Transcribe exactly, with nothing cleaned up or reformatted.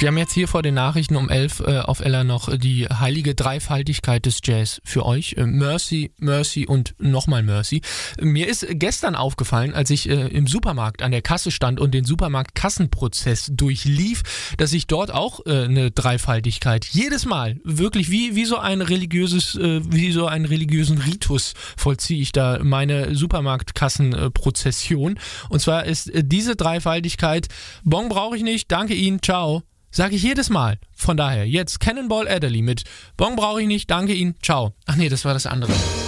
Wir haben jetzt hier vor den Nachrichten um elf äh, auf Ella noch die heilige Dreifaltigkeit des Jazz für euch. Äh, Mercy, Mercy und nochmal Mercy. Mir ist gestern aufgefallen, als ich äh, im Supermarkt an der Kasse stand und den Supermarkt-Kassenprozess durchlief, dass ich dort auch äh, eine Dreifaltigkeit jedes Mal, wirklich wie, wie so ein religiöses, äh, wie so einen religiösen Ritus vollziehe ich da meine Supermarkt-Kassenprozession. Und zwar ist äh, diese Dreifaltigkeit: Bon brauche ich nicht, danke Ihnen, ciao. Sage ich jedes Mal. Von daher, jetzt Cannonball Adderley mit Bon brauche ich nicht, danke Ihnen, ciao. Ach nee, das war das andere.